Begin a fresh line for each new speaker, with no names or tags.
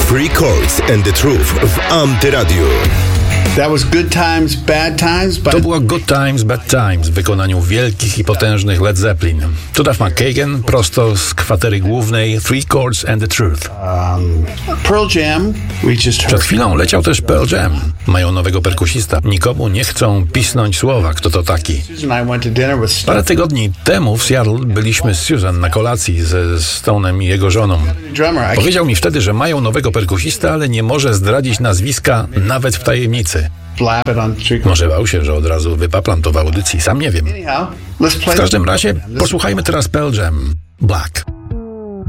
Three Chords and the Truth w Antyradiu.
That was Good Times, Bad Times.
To było Good Times, Bad Times w wykonaniu wielkich i potężnych Led Zeppelin. Tu Duff McKagan prosto z kwatery głównej Three Chords and the Truth.
Pearl Jam, we just
Przed
heard.
chwilą leciał też Pearl Jam. Mają nowego perkusista. Nikomu nie chcą pisnąć słowa, kto to taki.
Susan and I went to dinner with
Parę tygodni temu w Seattle byliśmy z Susan na kolacji ze Stone'em i jego żoną.
drummer.
Powiedział mi wtedy, że mają nowego perkusista, ale nie może zdradzić nazwiska nawet w tajemnicy.
Blab it on Three Chords.
Może bał się, że od razu wypaplam to w audycji, sam nie wiem.
Anyhow, let's play.
W każdym razie posłuchajmy teraz Pearl Jam. Black.